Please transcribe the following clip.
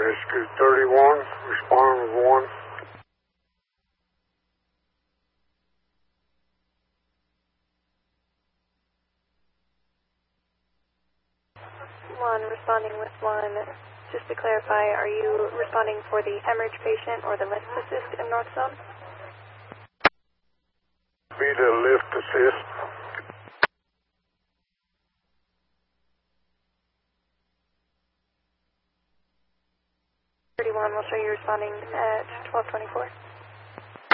Rescue 31, responding with 1. Responding with 1. Just to clarify, are you responding for the hemorrhage patient or the lift assist in North Zone? Be the lift assist. 31 will show you responding at 1224.